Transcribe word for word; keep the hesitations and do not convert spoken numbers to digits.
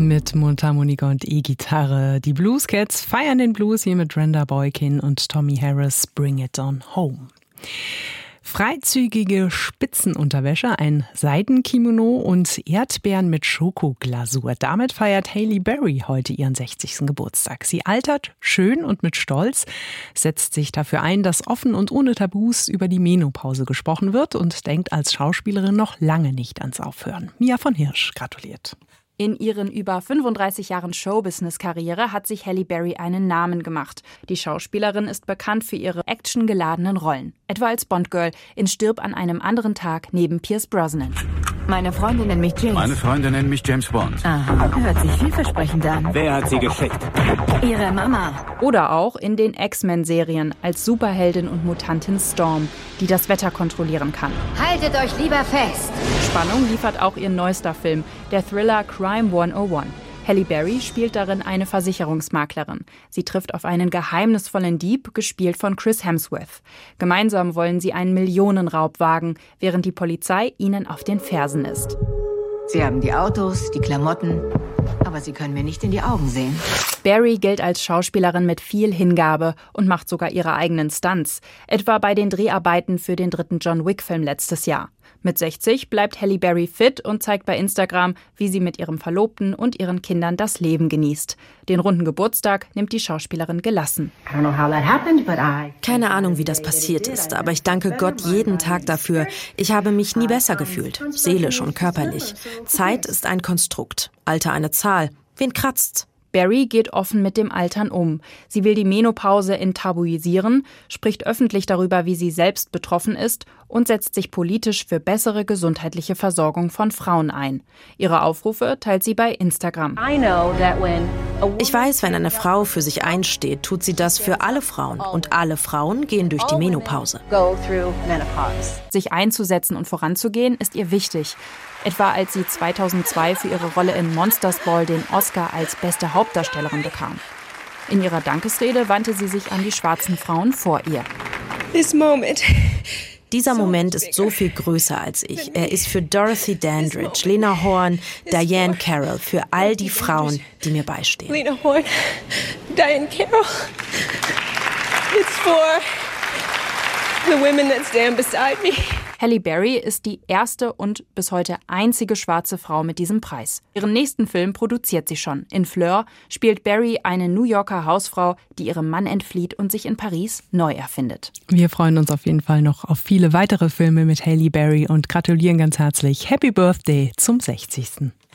mit Mundharmonika und E-Gitarre. Die Blues Cats feiern den Blues hier mit Brenda Boykin und Tommy Harris, Bring It On Home. Freizügige Spitzenunterwäsche, ein Seidenkimono und Erdbeeren mit Schokoglasur. Damit feiert Halle Berry heute ihren sechzigsten Geburtstag. Sie altert schön und mit Stolz, setzt sich dafür ein, dass offen und ohne Tabus über die Menopause gesprochen wird und denkt als Schauspielerin noch lange nicht ans Aufhören. Mia von Hirsch gratuliert. In ihren über fünfunddreißig Jahren Showbusiness-Karriere hat sich Halle Berry einen Namen gemacht. Die Schauspielerin ist bekannt für ihre actiongeladenen Rollen. Etwa als Bond-Girl in Stirb an einem anderen Tag neben Pierce Brosnan. Meine Freunde nennen mich James. Meine Freunde nennen mich James Bond. Aha, hört sich vielversprechend an. Wer hat sie geschickt? Ihre Mama. Oder auch in den X-Men-Serien als Superheldin und Mutantin Storm, die das Wetter kontrollieren kann. Haltet euch lieber fest! Spannung liefert auch ihr neuester Film, der Thriller Crime hunderteins. Halle Berry spielt darin eine Versicherungsmaklerin. Sie trifft auf einen geheimnisvollen Dieb, gespielt von Chris Hemsworth. Gemeinsam wollen sie einen Millionenraub wagen, während die Polizei ihnen auf den Fersen ist. Sie haben die Autos, die Klamotten, aber sie können mir nicht in die Augen sehen. Berry gilt als Schauspielerin mit viel Hingabe und macht sogar ihre eigenen Stunts. Etwa bei den Dreharbeiten für den dritten John Wick-Film letztes Jahr. Mit sechzig bleibt Halle Berry fit und zeigt bei Instagram, wie sie mit ihrem Verlobten und ihren Kindern das Leben genießt. Den runden Geburtstag nimmt die Schauspielerin gelassen. Keine Ahnung, wie das passiert ist, aber ich danke Gott jeden Tag dafür. Ich habe mich nie besser gefühlt, seelisch und körperlich. Zeit ist ein Konstrukt, Alter eine Zahl. Wen kratzt's? Berry geht offen mit dem Altern um. Sie will die Menopause enttabuisieren, spricht öffentlich darüber, wie sie selbst betroffen ist und setzt sich politisch für bessere gesundheitliche Versorgung von Frauen ein. Ihre Aufrufe teilt sie bei Instagram. Ich weiß, wenn eine Frau für sich einsteht, tut sie das für alle Frauen. Und alle Frauen gehen durch die Menopause. Sich einzusetzen und voranzugehen, ist ihr wichtig. Etwa als sie zweitausendzwei für ihre Rolle in Monsters Ball den Oscar als beste Hauptdarstellerin bekam. In ihrer Dankesrede wandte sie sich an die schwarzen Frauen vor ihr. Dieser Moment ist so viel größer als ich. Er ist für Dorothy Dandridge, Lena Horne, Diane Carroll, für all die Frauen, die mir beistehen. Lena Horne, Diane Carroll. It's for the women that stand beside me. Halle Berry ist die erste und bis heute einzige schwarze Frau mit diesem Preis. Ihren nächsten Film produziert sie schon. In Fleur spielt Berry eine New Yorker Hausfrau, die ihrem Mann entflieht und sich in Paris neu erfindet. Wir freuen uns auf jeden Fall noch auf viele weitere Filme mit Halle Berry und gratulieren ganz herzlich. Happy Birthday zum sechzigsten